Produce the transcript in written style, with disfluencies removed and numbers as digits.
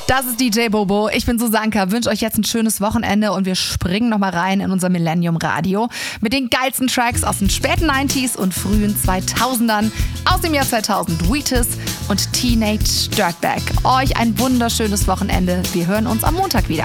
Das ist DJ Bobo. Ich bin Susanka, wünsche euch jetzt ein schönes Wochenende und wir springen nochmal rein in unser Millennium Radio mit den geilsten Tracks aus den späten 90s und frühen 2000ern. Aus dem Jahr 2000 Wheatus und Teenage Dirtbag. Euch ein wunderschönes Wochenende. Wir hören uns am Montag wieder.